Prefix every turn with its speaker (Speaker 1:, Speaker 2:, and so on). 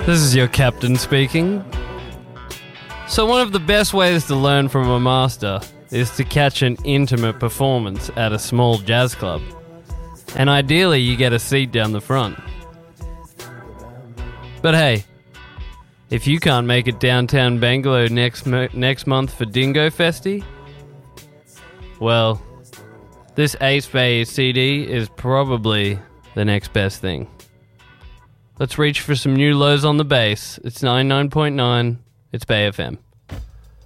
Speaker 1: This is your captain speaking. So one of the best ways to learn from a master is to catch an intimate performance at a small jazz club. And ideally you get a seat down the front. But hey, if you can't make it downtown Bangalore next month for Dingo Festi, well, this Ace Bay CD is probably the next best thing. Let's reach for some new lows on the bass. It's 99.9. It's Bay FM.